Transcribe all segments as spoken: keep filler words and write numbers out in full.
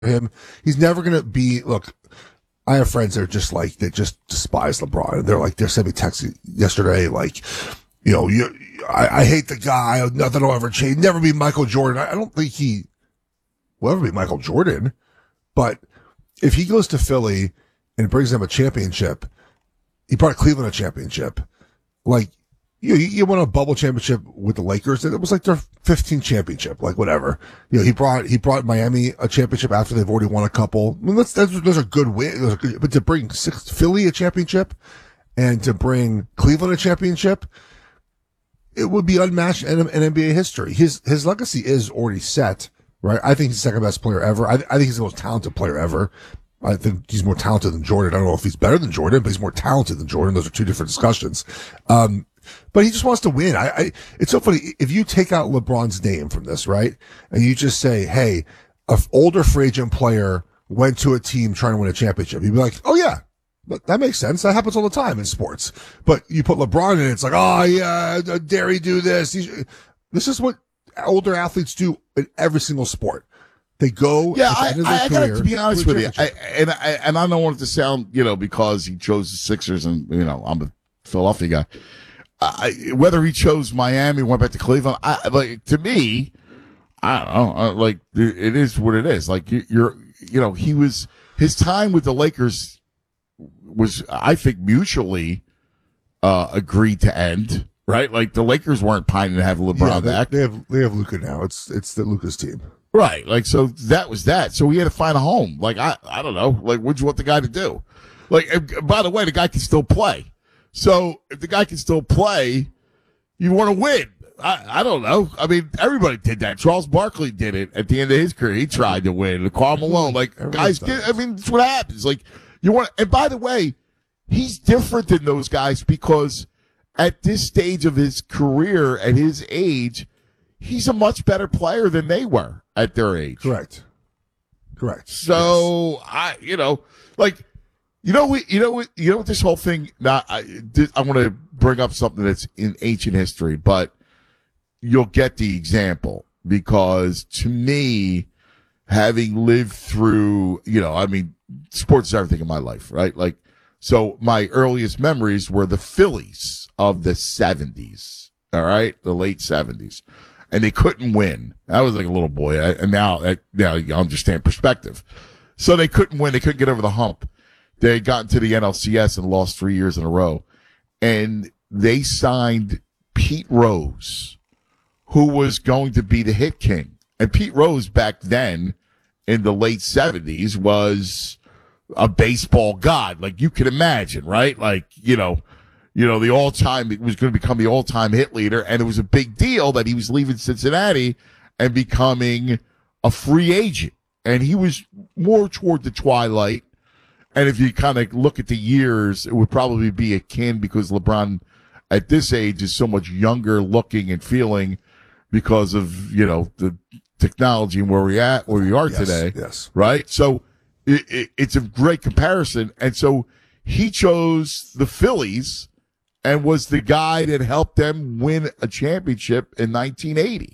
him. He's never going to be, look, I have friends that are just like, that just despise LeBron. And they're like, they're sending me texts yesterday, like, you know, you, I, I hate the guy. Nothing will ever change. Never be Michael Jordan. I, I don't think he will ever be Michael Jordan. But if he goes to Philly and brings them a championship, he brought Cleveland a championship. Like, you, you won a bubble championship with the Lakers. It was like their fifteenth championship, like whatever. You know, he brought, he brought Miami a championship after they've already won a couple. I mean, that's, that's, those are good wins. Those are good, but to bring six, Philly a championship and to bring Cleveland a championship, it would be unmatched in, in N B A history. His, his legacy is already set, right? I think he's the second best player ever. I, I think he's the most talented player ever. I think he's more talented than Jordan. I don't know if he's better than Jordan, but he's more talented than Jordan. Those are two different discussions. Um, But he just wants to win. I, I, it's so funny. If you take out LeBron's name from this, right? And you just say, hey, an older free agent player went to a team trying to win a championship. You'd be like, oh yeah, that makes sense. That happens all the time in sports. But you put LeBron in it, it's like, oh yeah, dare he do this? He's, this is what older athletes do in every single sport. They go. Yeah, I, I, I got to be honest with you. I, and I, and I don't want it to sound, you know, because he chose the Sixers and, you know, I'm a Philadelphia guy. I, whether he chose Miami, went back to Cleveland, I, like to me, I don't know. Uh, like it is what it is. Like you, you're, you know, he was his time with the Lakers was, I think, mutually uh, agreed to end. Right, like the Lakers weren't pining to have LeBron yeah, they, back. They have they have Luka now. It's it's the Luka's team. Right, like so that was that. So he had to find a home. Like I I don't know. Like what'd you want the guy to do? Like and by the way, the guy can still play. So if the guy can still play, you want to win. I, I don't know. I mean, everybody did that. Charles Barkley did it at the end of his career. He tried to win. Karl Malone, like guys, get, I mean, that's what happens. Like you want. And by the way, he's different than those guys because at this stage of his career, at his age, he's a much better player than they were at their age. Correct. Correct. So yes. I, you know, like. You know what? You know what? You know what? This whole thing. Not. I, I want to bring up something that's in ancient history, but you'll get the example because to me, having lived through, you know, I mean, sports is everything in my life, right? Like, so my earliest memories were the Phillies of the seventies. All right, the late seventies, and they couldn't win. I was like a little boy, and now, now you understand perspective. So they couldn't win. They couldn't get over the hump. They had gotten to the N L C S and lost three years in a row. And they signed Pete Rose, who was going to be the hit king. And Pete Rose back then in the late seventies was a baseball god. Like you can imagine, right? Like, you know, you know, the all time, it was going to become the all time hit leader. And it was a big deal that he was leaving Cincinnati and becoming a free agent. And he was more toward the twilight. And if you kind of look at the years, it would probably be akin because LeBron at this age is so much younger looking and feeling because of, you know, the technology and where we at, where we are yes, today. Yes. Right. So it, it, it's a great comparison. And so he chose the Phillies and was the guy that helped them win a championship in nineteen eighty.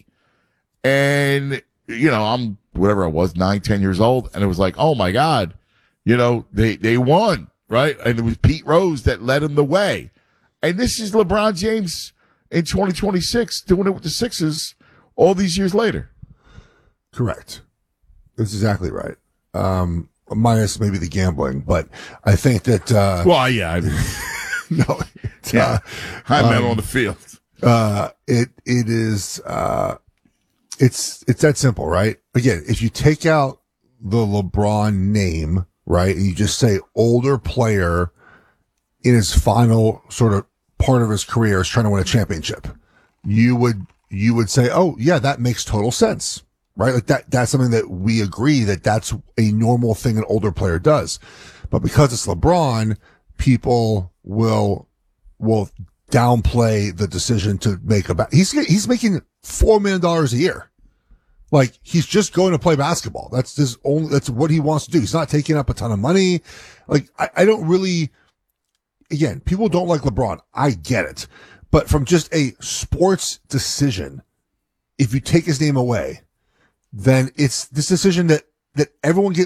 And, you know, I'm whatever I was, nine, ten years old. And it was like, oh my God. You know, they, they won, right? And it was Pete Rose that led them the way. And this is LeBron James in twenty twenty-six doing it with the Sixers all these years later. Correct. That's exactly right. Um, minus maybe the gambling, but I think that, uh, well, yeah, I mean, no, yeah, uh, I meant um, on the field. Uh, it, it is, uh, it's, it's that simple, right? Again, if you take out the LeBron name, right, and you just say older player in his final sort of part of his career is trying to win a championship, you would, you would say, oh yeah, that makes total sense, right? Like that, that's something that we agree that that's a normal thing an older player does. But because it's LeBron, people will, will downplay the decision to make about, he's, he's making four million dollars a year. Like, he's just going to play basketball. That's his only, that's what he wants to do. He's not taking up a ton of money. Like, I, I don't really, again, people don't like LeBron. I get it. But from just a sports decision, if you take his name away, then it's this decision that that everyone get